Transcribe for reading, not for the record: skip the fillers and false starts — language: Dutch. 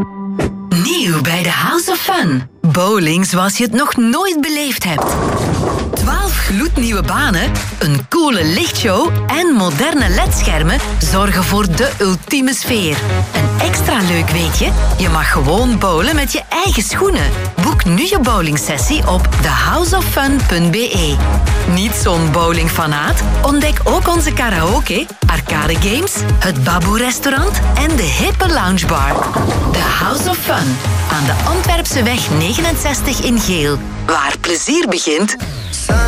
Nieuw bij de House of Fun. Bowling zoals je het nog nooit beleefd hebt. 12 gloednieuwe banen, een coole lichtshow en moderne ledschermen zorgen voor de ultieme sfeer. Een extra leuk weetje? Je mag gewoon bowlen met je eigen schoenen. Boek nu je bowlingsessie op thehouseoffun.be. Niet zo'n bowlingfanaat? Ontdek ook onze karaoke, arcade games, het Baboe-restaurant en de hippe loungebar. The House of Fun aan de Antwerpse weg 69 in Geel. Waar plezier begint...